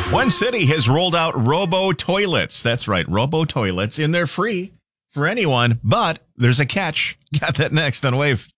One city has rolled out robo toilets. That's right, robo toilets, and they're free for anyone, but there's a catch. Got that next on Wave.